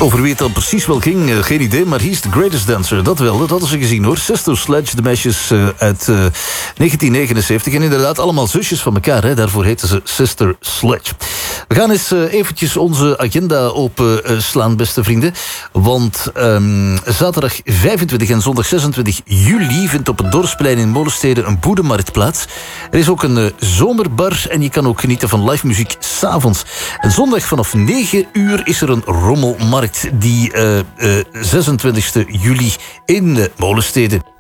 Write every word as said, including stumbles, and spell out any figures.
Over wie het dan precies wel ging, uh, geen idee, maar He's the Greatest Dancer. Dat wel, dat hadden ze gezien hoor. Sister Sledge, de meisjes uh, uit uh, negentien negenenzeventig. En inderdaad allemaal zusjes van elkaar, hè. Daarvoor heten ze Sister Sledge. We gaan eens uh, eventjes onze agenda openslaan, uh, beste vrienden. Want um, zaterdag vijfentwintig en zondag zesentwintig juli vindt op het Dorpsplein in Molenstede een boedemarkt plaats. Er is ook een uh, zomerbar en je kan ook genieten van live muziek 's avonds. En zondag vanaf negen uur is er een rommelmarkt die uh, uh, zesentwintigste juli in uh, Molenstede.